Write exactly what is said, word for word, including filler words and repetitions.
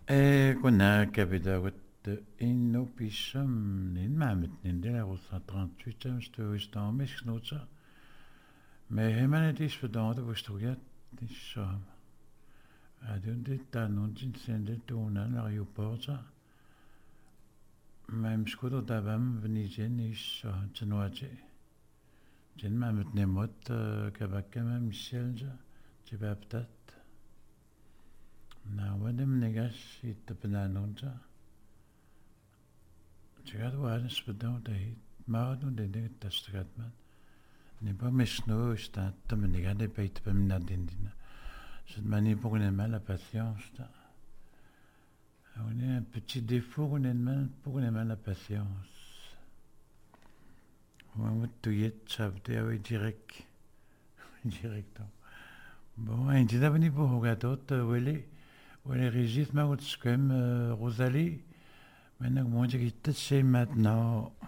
E kuna kapita wat in opisam nin mamet nin de la rosa trente-huit am sto is dan mis knotsa. Me hemen het is verdaan de woestoget is zo. Adun dit dan onzin sende tona na juporta. Mem skudo dabam venizien is zo tenoaje. Jin mamet nemot kabakama miselja. Jibabtat. Nou, wat hem negas hit de penanonja. Chegat waren spedon de hit. Maar nu de ding testgat man. Ne pas mesno sta te menega de peit pe mina dindina. Cette manie pour une mal la patience. On est un petit défaut pour une mal pour une mal la patience. On va tout y être savte avec direct. Direct. Bon, un petit d'avenir pour regarder où elle est. Wel Régis ma wat skem Rosalie. Men ik moet je dit zeggen met nou